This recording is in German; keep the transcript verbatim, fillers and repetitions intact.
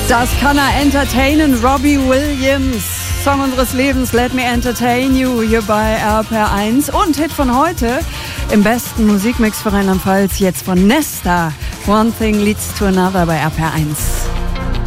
Das kann er entertainen, Robbie Williams. Song unseres Lebens, Let Me Entertain You, hier bei R P R eins. Und Hit von heute im besten Musikmix für Rheinland-Pfalz, jetzt von Nesta. One Thing Leads to Another bei R P R eins.